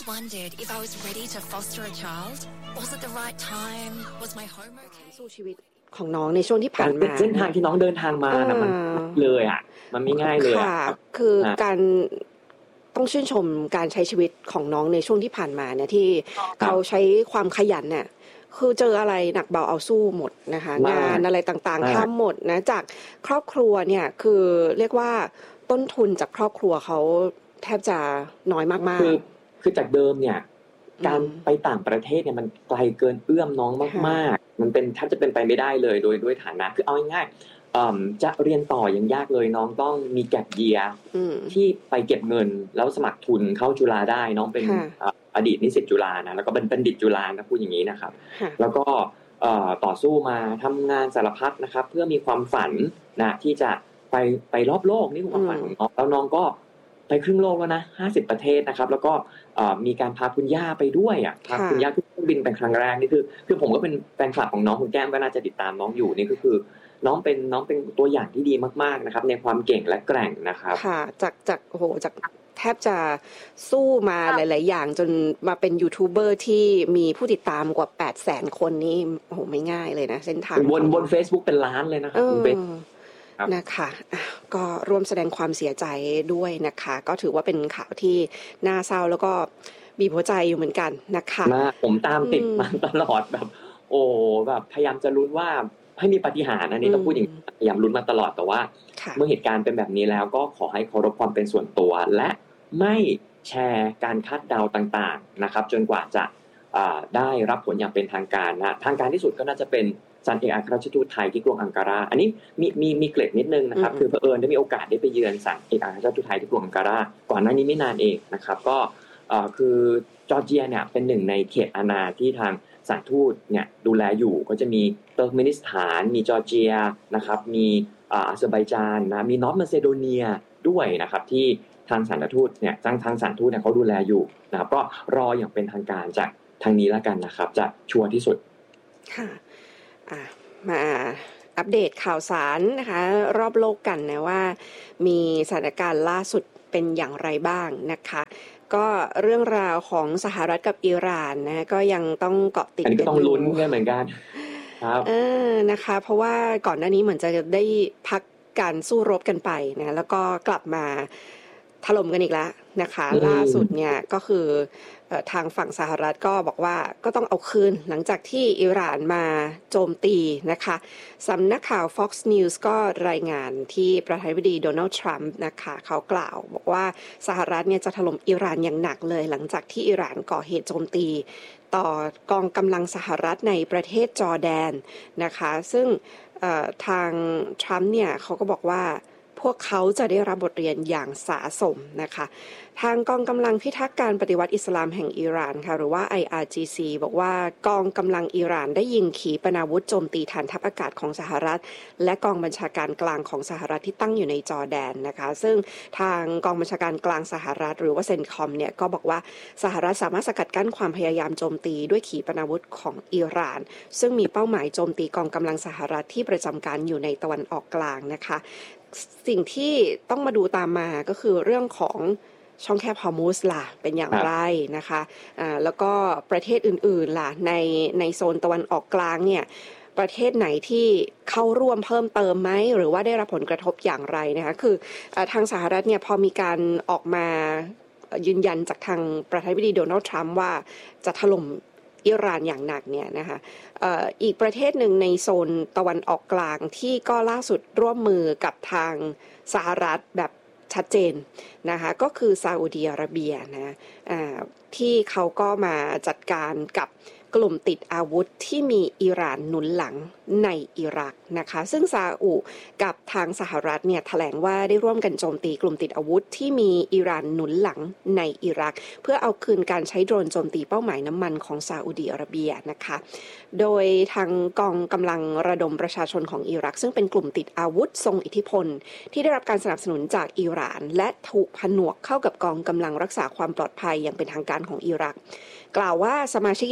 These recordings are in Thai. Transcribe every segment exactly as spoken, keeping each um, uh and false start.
wondered if I was ready to foster a child. Was it the right time? Was my home okay? สู้ชีวิตของน้องในช่วงที่ผ่านมาเส้นทางที่น้องเดินทางมานะมันเลยอ่ะมันไม่ง่ายเลยอ่ะคือการต้องชื่นชมการใช้ชีวิตของน้องในช่วงที่ผ่านมาเนี่ยที่เขาใช้ความขยันเนี่ยคือเจออะไรหนักเบาเอาสู้หมดนะคะงานอะไรต่างๆทำหมดนะจากครอบครัวเนี่ยคือเรียกว่าต้นทุนจากครอบครัวเขาแทบจะน้อยมากๆคือคือจากเดิมเนี่ยการไปต่างประเทศเนี่ยมันไกลเกินเอื้อมน้องมากๆมันเป็นแทบจะเป็นไปไม่ได้เลยโดยด้วยฐานะคือเอาง่ายๆจะเรียนต่อยังยากเลยน้องต้องมีแก็ปเยียร์ที่ไปเก็บเงินแล้วสมัครทุนเข้าจุฬาได้น้องเป็นอดีตนิสิตจุฬานะแล้วก็เป็นบัณฑิตจุฬานะพูดอย่างนี้นะครับแล้วก็ต่อสู้มาทำงานสารพัดนะครับเพื่อมีความฝันนะที่จะไปไปรอบโลกนี่คือความฝันของน้องแล้วน้องก็ไปครึ่งโลกแล้วนะห้าสิบประเทศนะครับแล้วก็มีการพาคุณย่าไปด้วยอ่ะพาคุณย่าขึ้นเครื่องบินเป็นครั้งแรกนี่คือคือผมก็เป็นแฟนคลับของน้องคุณแก้มก็น่าจะติดตามน้องอยู่นี่ก็คือน้องเป็นน้องเป็นตัวอย่างที่ดีมากๆนะครับในความเก่งและแกร่งนะครับค่ะจากจากโอ้โหจากแทบจะสู้มาหลายๆอย่างจนมาเป็นยูทูบเบอร์ที่มีผู้ติดตามกว่า แปดแสน คนนี่โอ้โหไม่ง่ายเลยนะเส้นทางบนบน Facebook เป็นล้านเลยนะครับคุณเป็นนะคะก็ร่วมแสดงความเสียใจด้วยนะคะก็ถือว่าเป็นข่าวที่น่าเศร้าแล้วก็บีบหัวใจอยู่เหมือนกันนะคะมาผมตามติดมาตลอดแบบโอ้แบบพยายามจะลุ้นว่าให้มีปาฏิหาริย์อันนี้ต้องพูดอย่างพยายามลุ้นมาตลอดแต่ว่าเมื่อเหตุการณ์เป็นแบบนี้แล้วก็ขอให้เคารพความเป็นส่วนตัวและไม่แชร์การคาดเดาต่างๆนะครับจนกว่าจะได้รับผลอย่างเป็นทางการนะทางการที่สุดก็น่าจะเป็นศาลเอกอัครราชทูตไทยที่กรุงอังการาอันนี้มีมีมีเกร็ดนิดนึงนะครับคือเผอิญได้มีโอกาสได้ไปเยือนศาลเอกอัครราชทูตไทยที่กรุงอังการาก่อนหน้านี้ไม่นานเองนะครับก็คือจอร์เจียเนี่ยเป็นหนึ่งในเขตอาณาที่ทางสถานทูตเนี่ยดูแลอยู่ก็จะมีเติร์กเมนิสถานมีจอร์เจียนะครับมีอาเซอร์ไบจานนะมีนอร์ทมาซิโดเนียด้วยนะครับที่ทางสถานทูตเนี่ยทางทางสถานทูตเนี่ยเขาดูแลอยู่นะครับก็รออย่างเป็นทางการจากทางนี้แล้วกันนะครับจะชัวร์ที่สุดค่ะมาอัปเดตข่าวสารนะคะรอบโลกกันนะว่ามีสถานการณ์ล่าสุดเป็นอย่างไรบ้างนะคะก็เรื่องราวของสหรัฐกับอิหร่านนะก็ยังต้องเกาะติดกันอยู่อันนี้ก็ต้องลุ้นกันเหมือนกันครับเออนะคะเพราะว่าก่อนหน้านี้เหมือนจะได้พักการสู้รบกันไปนะแล้วก็กลับมาถล่มกันอีกแล้วนะคะล่าสุดเนี่ยก็คือทางฝั่งสหรัฐก็บอกว่าก็ต้องเอาคืนหลังจากที่อิหร่านมาโจมตีนะคะสำนักข่าว Fox News ก็รายงานที่ประธานาธิบดีโดนัลด์ทรัมป์นะคะเขากล่าวบอกว่าสหรัฐเนี่ยจะถล่มอิหร่านอย่างหนักเลยหลังจากที่อิหร่านก่อเหตุโจมตีต่อกองกำลังสหรัฐในประเทศจอร์แดนนะคะซึ่งทางทรัมป์เนี่ยเขาก็บอกว่าพวกเขาจะได้รับบทเรียนอย่างสาสมนะคะทางกองกำลังพิทักษ์การปฏิวัติอิสลามแห่งอิหร่านค่ะหรือว่า ไอ อาร์ จี ซี บอกว่ากองกำลังอิหร่านได้ยิงขีปนาวุธโจมตีฐานทัพอากาศของสหรัฐและกองบัญชาการกลางของสหรัฐที่ตั้งอยู่ในจอร์แดนนะคะซึ่งทางกองบัญชาการกลางสหรัฐหรือว่าเซนคอมเนี่ยก็บอกว่าสหรัฐสามารถสกัดกั้นความพยายามโจมตีด้วยขีปนาวุธของอิหร่านซึ่งมีเป้าหมายโจมตีกองกำลังสหรัฐที่ประจำการอยู่ในตะวันออกกลางนะคะสิ่งที่ต้องมาดูตามมาก็คือเรื่องของช่องแคบฮอร์มุสล่ะเป็นอย่างไรนะคะอ่าแล้วก็ประเทศอื่นๆล่ะในในโซนตะวันออกกลางเนี่ยประเทศไหนที่เข้าร่วมเพิ่มเติมไหมหรือว่าได้รับผลกระทบอย่างไรนะคะคือทางสหรัฐเนี่ยพอมีการออกมายืนยันจากทางประธานาธิบดีโดนัลด์ทรัมป์ว่าจะถล่มอิหร่านอย่างหนักเนี่ยนะคะเอ่ออีกประเทศหนึ่งในโซนตะวันออกกลางที่ก็ล่าสุดร่วมมือกับทางสหรัฐแบบชัดเจนนะคะก็คือซาอุดิอาระเบียนะอ่าที่เขาก็มาจัดการกับกลุ่มติดอาวุธที่มีอิหร่านหนุนหลังในอิรักนะคะซึ่งซาอุกับทางสหรัฐเนี่ยแถลงว่าได้ร่วมกันโจมตีกลุ่มติดอาวุธที่มีอิหร่านหนุนหลังในอิรักเพื่อเอาคืนการใช้โดรนโจมตีเป้าหมายน้ำมันของซาอุดิอาระเบียนะคะโดยทางกองกำลังระดมประชาชนของอิรักซึ่งเป็นกลุ่มติดอาวุธทรงอิทธิพลที่ได้รับการสนับสนุนจากอิหร่านและถูกผนวกเข้ากับกองกำลังรักษาความปลอดภัยอย่างเป็นทางการของอิรักกล่าวว่าสมาชิกอย่างน้อยยี่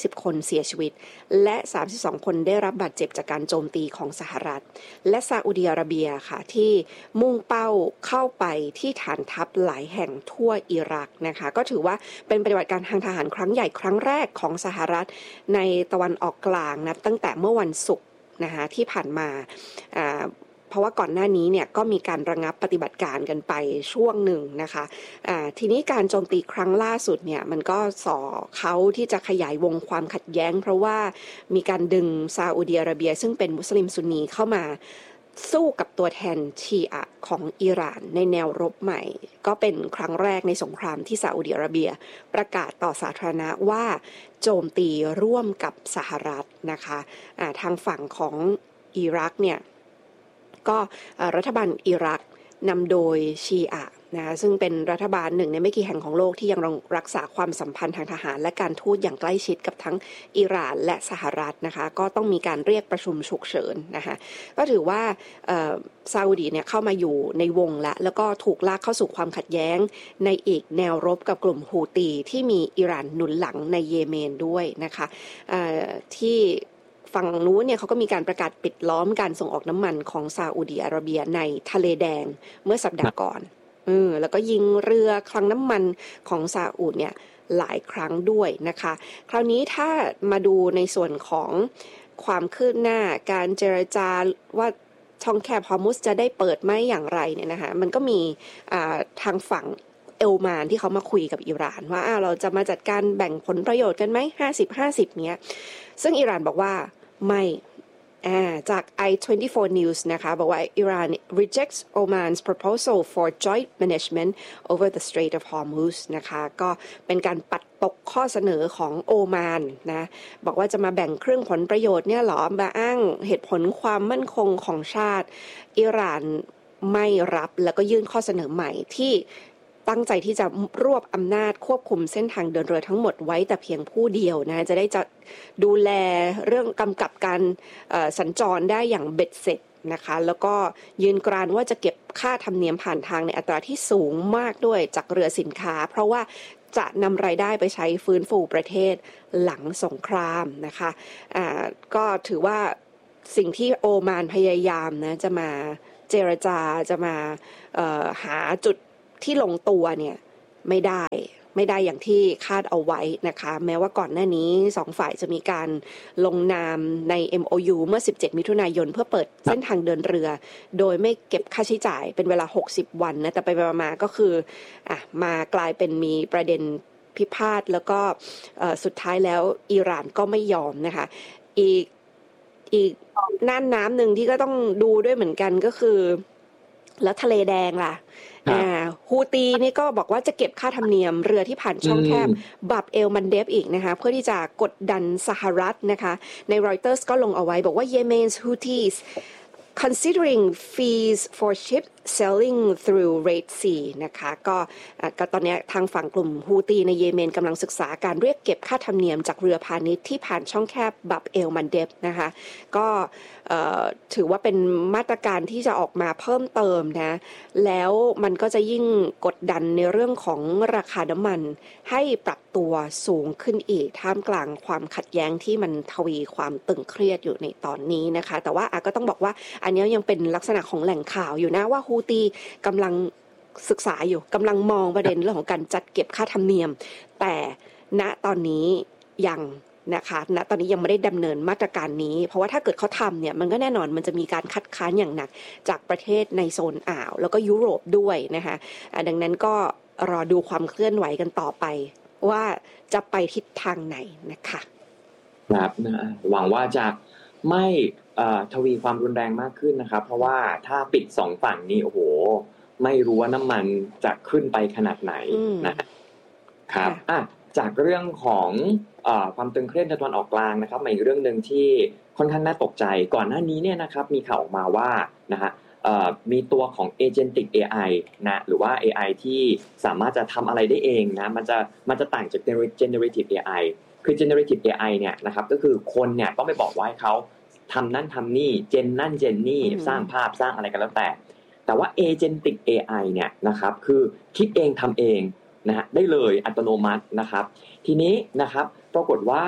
สิบคนเสียชีวิตและสามสิบสองคนได้รับบาดเจ็บจากการโจมตีของสหรัฐและซาอุดิอาระเบียค่ะที่มุ่งเป้าเข้าไปที่ฐานทัพหลายแห่งทั่วอิรักนะคะก็ถือว่าเป็นปฏิบัติการทางทหารครั้งใหญ่ครั้งแรกของสหรัฐในตะวันออกกลางนับตั้งแต่เมื่อวันศุกร์นะคะที่ผ่านมาอ่าเพราะว่าก่อนหน้านี้เนี่ยก็มีการระงับปฏิบัติการกันไปช่วงหนึ่งนะคะอ่าทีนี้การโจมตีครั้งล่าสุดเนี่ยมันก็ส่อเขาที่จะขยายวงความขัดแย้งเพราะว่ามีการดึงซาอุดิอาระเบียซึ่งเป็นมุสลิมซุนนีเข้ามาสู้กับตัวแทนชีอะของอิหร่านในแนวรบใหม่ก็เป็นครั้งแรกในสงครามที่ซาอุดิอาระเบียประกาศต่อสาธารณะว่าโจมตีร่วมกับสหรัฐนะคะอ่าทางฝั่งของอิรักเนี่ยก็รัฐบาลอิรักนำโดยชีอะนะซึ่งเป็นรัฐบาลหนึ่งในไม่กี่แห่งของโลกที่ยังรักษาความสัมพันธ์ทางทหารและการทูตอย่างใกล้ชิดกับทั้งอิหร่านและสหรัฐนะคะก็ต้องมีการเรียกประชุมฉุกเฉินนะคะก็ถือว่าซาอุดีเนี่ยเข้ามาอยู่ในวงละแล้วก็ถูกลากเข้าสู่ความขัดแย้งในอีกแนวรบกับกลุ่มฮูตีที่มีอิหร่านหนุนหลังในเยเมนด้วยนะคะที่ฝั่งนู้นเนี่ยเขาก็มีการประกาศปิดล้อมการส่งออกน้ำมันของซาอุดิอาระเบียในทะเลแดงเมื่อสัปดาห์ก่อนเออแล้วก็ยิงเรือคลังน้ำมันของซาอุดเนี่ยหลายครั้งด้วยนะคะคราวนี้ถ้ามาดูในส่วนของความคืบหน้าการเจรจาว่าช่องแคบฮอร์มุซจะได้เปิดไหมอย่างไรเนี่ยนะคะมันก็มีทางฝั่งเอลมานที่เขามาคุยกับอิหร่านว่าเราจะมาจัดการแบ่งผลประโยชน์กันไหมห้าสิบ ห้าสิบเนี้ยซึ่งอิหร่านบอกว่าไม่จาก ไอ ทเวนตี้โฟร์ News นะคะบอกว่า Iran rejects Oman's proposal for joint management over the Strait of Hormuz นะคะก็เป็นการปัดตกข้อเสนอของโอมานนะบอกว่าจะมาแบ่งครึ่งผลประโยชน์เนี่ยหรอมาอ้างเหตุผลความมั่นคงของชาติอิหร่านไม่รับแล้วก็ยื่นข้อเสนอใหม่ที่ตั้งใจที่จะรวบอำนาจควบคุมเส้นทางเดินเรือทั้งหมดไว้แต่เพียงผู้เดียวนะจะได้จะดูแลเรื่องกำกับการสัญจรได้อย่างเบ็ดเสร็จนะคะแล้วก็ยืนกรานว่าจะเก็บค่าธรรมเนียมผ่านทางในอัตราที่สูงมากด้วยจากเรือสินค้าเพราะว่าจะนำรายได้ไปใช้ฟื้นฟูประเทศหลังสงครามนะคะอ่าก็ถือว่าสิ่งที่โอมานพยายามนะจะมาเจรจาจะมาเอ่อหาจุดที่ลงตัวเนี่ยไม่ได้ไม่ได้อย่างที่คาดเอาไว้นะคะแม้ว่าก่อนหน้านี้สองฝ่ายจะมีการลงนามใน เอ็ม โอ ยู เมื่อสิบเจ็ดมิถุนายนเพื่อเปิดเส้นทางเดินเรือโดยไม่เก็บค่าใช้จ่ายเป็นเวลาหกสิบวันนะแต่ไปมาก็คืออ่ะมากลายเป็นมีประเด็นพิพาทแล้วก็สุดท้ายแล้วอิหร่านก็ไม่ยอมนะคะอีกอีกน่านน้ำหนึ่งที่ก็ต้องดูด้วยเหมือนกันก็คือแล้วทะเลแดงล่ะอ่าฮูตีนี่ก็บอกว่าจะเก็บค่าธรรมเนียมเรือที่ผ่านช่องแคบบับเอลมันเดฟอีกนะคะเพื่อที่จะกดดันสหรัฐนะคะในรอยเตอร์สก็ลงเอาไว้บอกว่า Yemen's Houthis considering fees for ships sailing through Red Sea นะคะก็ก็ตอนนี้ทางฝั่งกลุ่มฮูตีในเยเมนกำลังศึกษาการเรียกเก็บค่าธรรมเนียมจากเรือพาณิชย์ที่ผ่านช่องแคบบับเอลมันเดฟนะคะก็ถือว่าเป็นมาตรการที่จะออกมาเพิ่มเติมนะแล้วมันก็จะยิ่งกดดันในเรื่องของราคาน้ำมันให้ปรับตัวสูงขึ้นอีกท่ามกลางความขัดแย้งที่มันทวีความตึงเครียดอยู่ในตอนนี้นะคะแต่ว่าก็ต้องบอกว่าอันนี้ยังเป็นลักษณะของแหล่งข่าวอยู่นะว่าฮูตีกำลังศึกษาอยู่กำลังมองประเด็นเรื่องของการจัดเก็บค่าธรรมเนียมแต่ณตอนนี้ยังนะคะณตอนนี้ยังไม่ได้ดำเนินมาตรการนี้เพราะว่าถ้าเกิดเขาทำเนี่ยมันก็แน่นอนมันจะมีการคัดค้านอย่างหนักจากประเทศในโซนอ่าวแล้วก็ยุโรปด้วยนะคะดังนั้นก็รอดูความเคลื่อนไหวกันต่อไปว่าจะไปทิศทางไหนนะคะครับนะหวังว่าจะไม่ทวีความรุนแรงมากขึ้นนะครับเพราะว่าถ้าปิดสองฝั่งนี้โอ้โหไม่รู้ว่าน้ำมันจะขึ้นไปขนาดไหนนะครับอ่ะจากเรื่องของเอ่อความตึงเครียดในตะวันออกกลางนะครับมาอีกเรื่องนึงที่ค่อนข้างน่าตกใจก่อนหน้านี้เนี่ยนะครับมีข่าวออกมาว่านะฮะเอ่อมีตัวของ Agentic เอ ไอ นะหรือว่า เอ ไอ ที่สามารถจะทำอะไรได้เองนะมันจะมันจะต่างจาก Generative เอ ไอ คือ Generative เอ ไอ เนี่ยนะครับก็คือคนเนี่ยต้องไปบอกว่าให้เขาทำนั่นทำนี่เจนนั่นเจนนี่สร้างภาพสร้างอะไรกันแล้วแต่แต่ว่า Agentic เอ ไอ เนี่ยนะครับคือคิดเองทำเองนะฮะได้เลยอัตโนมัตินะครับทีนี้นะครับปรากฏว่า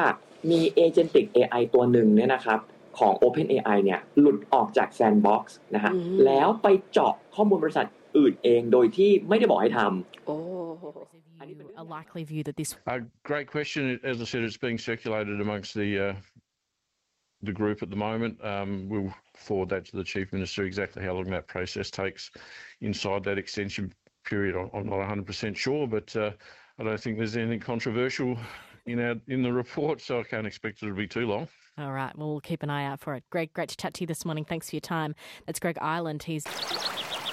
มี Agentic เอ ไอ ตัวหนึ่งเนี่ยนะครับของ OpenAI เนี่ยหลุดออกจาก Sandbox นะฮะแล้วไปเจาะข้อมูลบริษัทอื่นเองโดยที่ไม่ได้บอกให้ทำโอ้ a likely view that this a great question. As I said, it's being circulated amongst the uh, the group at the moment. Um, we'll forward that to the Chief Minister exactly how long that process takes inside that extension period. I'm not one hundred percent sure, but uh, I don't think there's anything controversial in our in the report, so I can't expect it to be too long. All right, we'll keep an eye out for it. Greg, great to chat to you this morning. Thanks for your time. That's Greg Ireland. He's